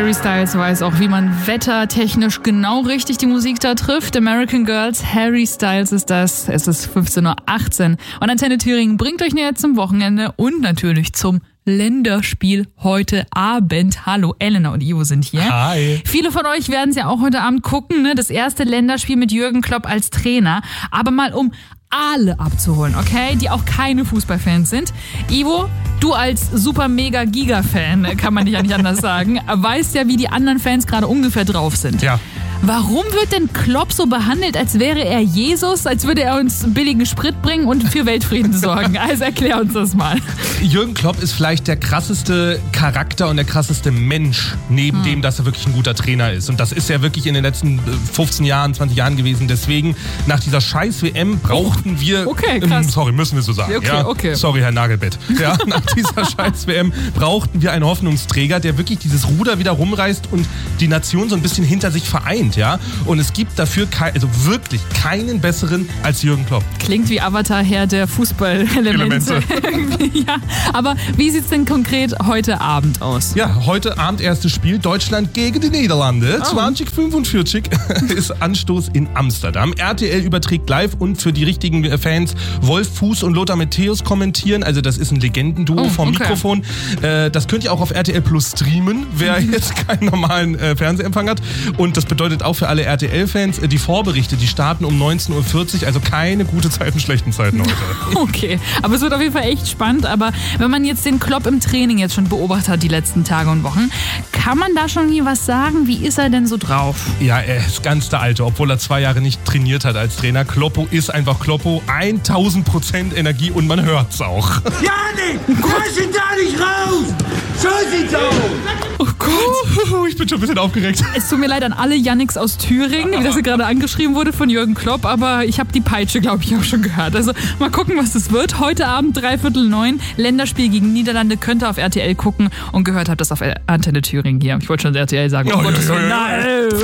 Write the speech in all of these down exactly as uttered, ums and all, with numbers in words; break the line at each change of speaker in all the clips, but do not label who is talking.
Harry Styles weiß auch, wie man wettertechnisch genau richtig die Musik da trifft. American Girls, Harry Styles ist das. Es ist fünfzehn Uhr achtzehn. Und Antenne Thüringen bringt euch näher zum Wochenende und natürlich zum Länderspiel heute Abend. Hallo, Elena und Ivo sind hier.
Hi.
Viele von euch werden es ja auch heute Abend gucken, ne? Das erste Länderspiel mit Jürgen Klopp als Trainer. Aber mal um alle abzuholen, okay? Die auch keine Fußballfans sind. Ivo, du als super mega Giga-Fan, kann man dich ja nicht anders sagen, weißt ja, wie die anderen Fans gerade ungefähr drauf sind.
Ja.
Warum wird denn Klopp so behandelt, als wäre er Jesus, als würde er uns billigen Sprit bringen und für Weltfrieden sorgen? Also erklär uns das mal.
Jürgen Klopp ist vielleicht der krasseste Charakter und der krasseste Mensch, neben hm. dem, dass er wirklich ein guter Trainer ist. Und das ist er wirklich in den letzten fünfzehn Jahren, zwanzig Jahren gewesen. Deswegen, nach dieser scheiß W M brauchten wir...
Okay, krass.
Ähm, sorry, müssen wir so sagen.
Okay,
ja?
okay.
Sorry, Herr Nagelbett. Ja, nach dieser scheiß W M brauchten wir einen Hoffnungsträger, der wirklich dieses Ruder wieder rumreißt und die Nation so ein bisschen hinter sich vereint. Ja? Und es gibt dafür kein, also wirklich keinen besseren als Jürgen Klopp.
Klingt wie Avatar Herr der Fußballelemente. Ja, aber wie sieht's denn konkret heute Abend aus?
Ja, heute Abend erstes Spiel, Deutschland gegen die Niederlande. Oh. zwanzig fünfundvierzig ist Anstoß in Amsterdam. R T L überträgt live und für die richtigen Fans Wolf Fuß und Lothar Matthäus kommentieren. Also das ist ein Legendenduo
oh,
vom
okay.
Mikrofon. Äh, das könnt ihr auch auf R T L Plus streamen, wer jetzt keinen normalen äh, Fernsehempfang hat. Und das bedeutet auch für alle R T L-Fans, die Vorberichte, die starten um neunzehn Uhr vierzig, also keine gute Zeiten, schlechten Zeiten heute.
Okay, aber es wird auf jeden Fall echt spannend, aber wenn man jetzt den Klopp im Training jetzt schon beobachtet hat, die letzten Tage und Wochen, kann man da schon nie was sagen? Wie ist er denn so drauf?
Ja, er ist ganz der Alte, obwohl er zwei Jahre nicht trainiert hat als Trainer. Kloppo ist einfach Kloppo, tausend Prozent Energie und man hört's auch.
Janik, lass ihn da nicht raus! So sieht's aus!
Oh Gott,
ich bin schon ein bisschen aufgeregt.
Es tut mir leid an alle Janniks aus Thüringen, wie das hier gerade angeschrieben wurde von Jürgen Klopp, aber ich habe die Peitsche, glaube ich, auch schon gehört. Also mal gucken, was es wird. Heute Abend dreiviertel neun, Länderspiel gegen Niederlande, könnt ihr auf R T L gucken und gehört habt das auf Antenne Thüringen hier. Ich wollte schon R T L sagen. Oh, oh Gott, so nein.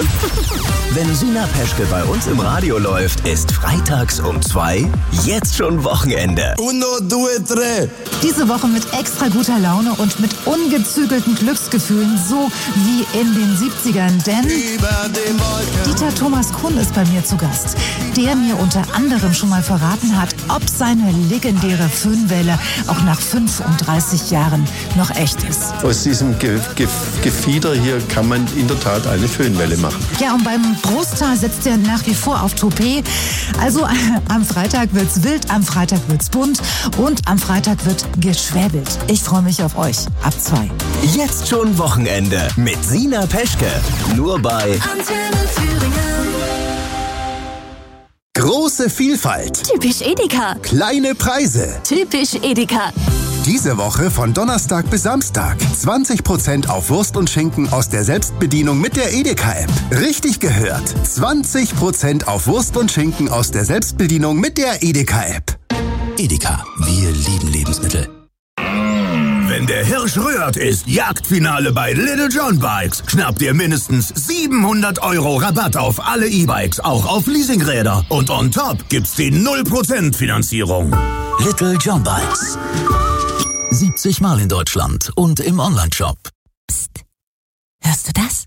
Wenn Sina Peschke bei uns im Radio läuft, ist freitags um zwei jetzt schon Wochenende.
Uno, due, tre.
Diese Woche mit extra guter Laune und mit ungezügelten Glücksgefühlen, so wie in den siebzigern. Denn Dieter Thomas Kuhn ist bei mir zu Gast, der mir unter anderem schon mal verraten hat, ob seine legendäre Föhnwelle auch nach fünfunddreißig Jahren noch echt ist.
Aus diesem Ge- Ge- Gefieder hier kann man in der Tat eine Föhnwelle machen.
Ja, und beim Brusthaar setzt er nach wie vor auf Toupet. Also äh, am Freitag wird's wild, am Freitag wird's bunt und am Freitag wird geschwäbelt. Ich freue mich auf euch. Ab zwei.
Jetzt schon Wochenende mit Sina Peschke. Nur bei
Antenne Thüringen.
Große Vielfalt.
Typisch Edeka.
Kleine Preise.
Typisch Edeka.
Diese Woche von Donnerstag bis Samstag. zwanzig Prozent auf Wurst und Schinken aus der Selbstbedienung mit der Edeka-App. Richtig gehört. zwanzig Prozent auf Wurst und Schinken aus der Selbstbedienung mit der Edeka-App. Edeka. Wir lieben Lebensmittel.
Wenn der Hirsch rührt, ist Jagdfinale bei Little John Bikes. Schnappt ihr mindestens siebenhundert Euro Rabatt auf alle E-Bikes, auch auf Leasingräder. Und on top gibt's die null Prozent Finanzierung.
Little John Bikes. siebzig Mal in Deutschland und im Onlineshop.
Psst. Hörst du das?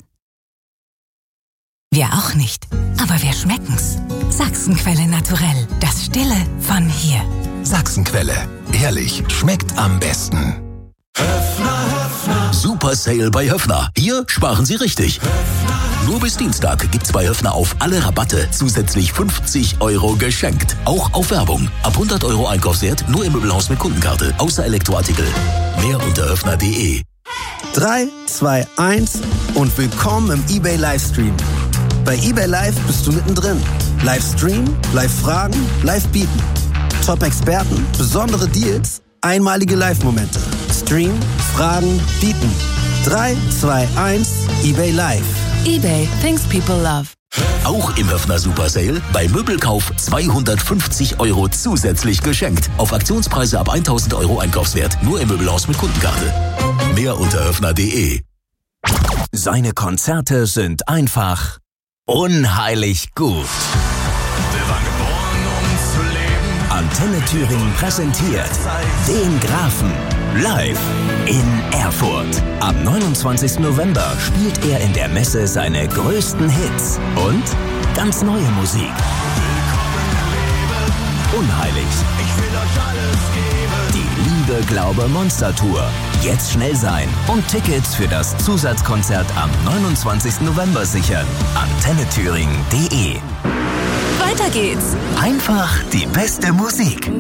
Wir auch nicht. Aber wir schmecken's. Sachsenquelle Naturell. Das Stille von hier.
Sachsenquelle. Ehrlich, schmeckt am besten.
Höfner, Höfner.
Super Sale bei Höfner. Hier sparen Sie richtig. Höfner. Nur bis Dienstag gibt's bei Höfner auf alle Rabatte zusätzlich fünfzig Euro geschenkt. Auch auf Werbung. Ab hundert Euro Einkaufswert nur im Möbelhaus mit Kundenkarte. Außer Elektroartikel. Mehr unter höfner punkt de.
drei, zwei, eins und willkommen im eBay Livestream. Bei eBay Live bist du mittendrin. Livestream, Live-Fragen, Live-Bieten. Top-Experten, besondere Deals, einmalige Live-Momente. Stream, Fragen, Bieten. drei, zwei, eins, eBay Live.
eBay, things people love.
Auch im Höfner Super Sale bei Möbelkauf zweihundertfünfzig Euro zusätzlich geschenkt. Auf Aktionspreise ab tausend Euro Einkaufswert. Nur im Möbelhaus mit Kundenkarte. Mehr unter höfner punkt de. Seine Konzerte sind einfach unheilig gut.
Wir waren geboren, um zu leben.
Antenne Thüringen präsentiert den Grafen. live in Erfurt. Am neunundzwanzigsten November spielt er in der Messe seine größten Hits und ganz neue Musik. Unheilig. Ich will euch alles geben. Die Liebe, Glaube, Monster Tour. Jetzt schnell sein und Tickets für das Zusatzkonzert am neunundzwanzigsten November sichern. antenne thüringen punkt de.
Weiter geht's.
Einfach die beste Musik.